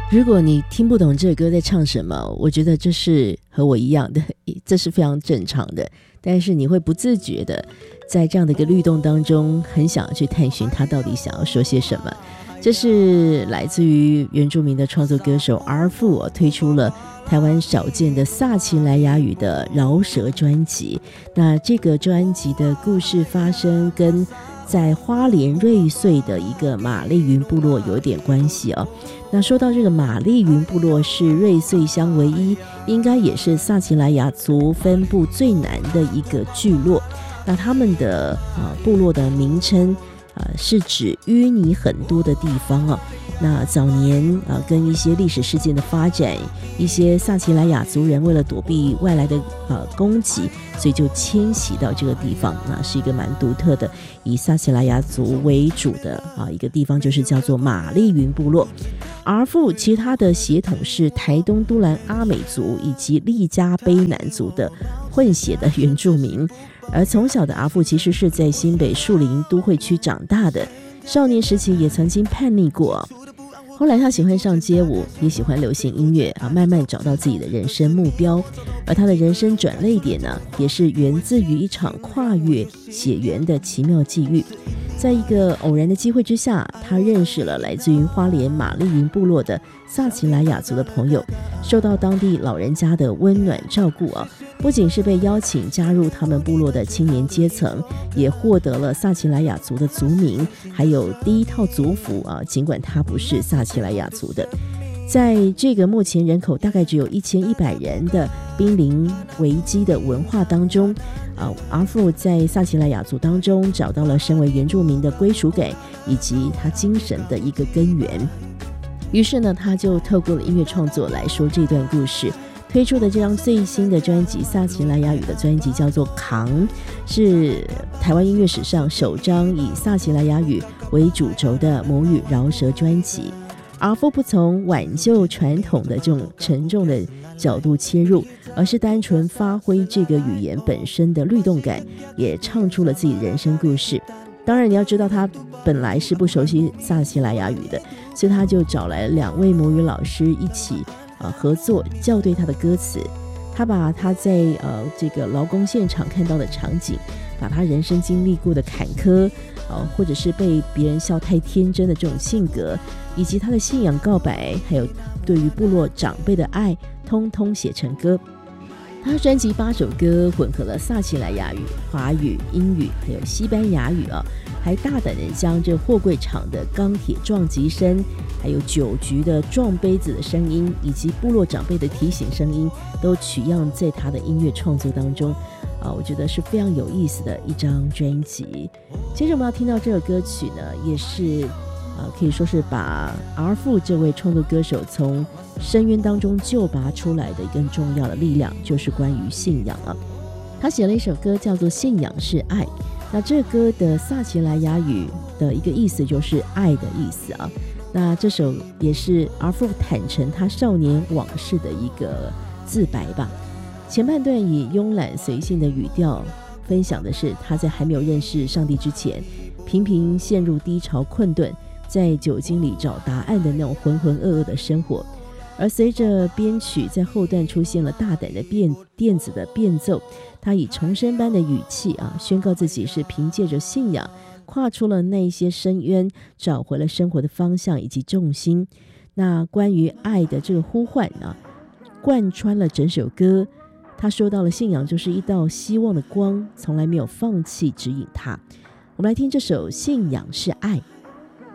如果你听不懂这个歌在唱什么，我觉得这是和我一样的，这是非常正常的，但是你会不自觉的在这样的一个律动当中很想要去探寻他到底想要说些什么。这是来自于原住民的创作歌手 R 父推出了台湾少见的萨奇莱雅语的饶舌专辑。那这个专辑的故事发生跟在花莲瑞穗的一个马丽云部落有点关系哦。那说到这个马丽云部落是瑞穗乡唯一，应该也是萨奇莱雅族分布最南的一个聚落。那他们的部落的名称是指淤泥很多的地方哦。那早年跟一些历史事件的发展，一些萨奇莱雅族人为了躲避外来的攻击，所以就迁徙到这个地方。那是一个蛮独特的以萨奇莱雅族为主的一个地方，就是叫做马丽云部落。R 父其实他的血统是台东都兰阿美族以及利加卑南族的混血的原住民，而从小的R 父其实是在新北树林都会区长大的，少年时期也曾经叛逆过。后来他喜欢上街舞，也喜欢流行音乐慢慢找到自己的人生目标。而他的人生转捩点呢，也是源自于一场跨越血缘的奇妙际遇。在一个偶然的机会之下，他认识了来自于花莲马丽云部落的萨奇莱雅族的朋友，受到当地老人家的温暖照顾不仅是被邀请加入他们部落的青年阶层，也获得了萨奇莱雅族的族名，还有第一套族服尽管他不是萨奇莱雅族的。在这个目前人口大概只有1100人的濒临危机的文化当中，R 父在萨奇莱雅族当中找到了身为原住民的归属感，以及他精神的一个根源。于是呢，他就透过了音乐创作来说这段故事。推出的这张最新的专辑，萨奇莱雅语的专辑叫做《扛》，是台湾音乐史上首张以萨奇莱雅语为主轴的母语饶舌专辑。R 父不从挽救传统的这种沉重的角度切入，而是单纯发挥这个语言本身的律动感，也唱出了自己的人生故事。当然你要知道他本来是不熟悉萨奇莱雅语的，所以他就找来2位母语老师一起合作校对他的歌词。他把他在这个劳工现场看到的场景，把他人生经历过的坎坷或者是被别人笑太天真的这种性格，以及他的信仰告白，还有对于部落长辈的爱，通通写成歌。他专辑8首歌混合了萨奇莱雅语、华语、英语还有西班牙语还大胆地将这货柜厂的钢铁撞击声，还有酒局的撞杯子的声音，以及部落长辈的提醒声音，都取样在他的音乐创作当中我觉得是非常有意思的一张专辑。接着我们要听到这首歌曲呢，也是可以说是把 R 父这位创作歌手从深渊当中救拔出来的一个重要的力量，就是关于信仰他写了一首歌叫做《信仰是爱》。那这歌的萨奇莱雅语的一个意思就是爱的意思那这首也是 R 父坦诚他少年往事的一个自白吧。前半段以慵懒随性的语调分享的是他在还没有认识上帝之前，频频陷入低潮困顿，在酒精里找答案的那种浑浑噩噩的生活。而随着编曲在后段出现了大胆的电子的变奏，他以重生般的语气宣告自己是凭借着信仰跨出了那些深渊，找回了生活的方向以及重心。那关于爱的这个呼唤贯穿了整首歌。他说到了信仰就是一道希望的光，从来没有放弃指引他。我们来听这首《信仰是爱》。